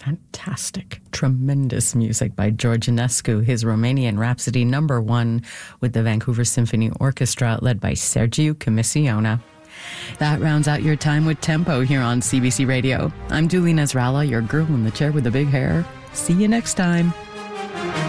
Fantastic, tremendous music by George Enescu, his Romanian Rhapsody #1 with the Vancouver Symphony Orchestra led by Sergiu Comissiona. That rounds out your time with Tempo here on CBC Radio. I'm Julie Nasrallah, your girl in the chair with the big hair. See you next time.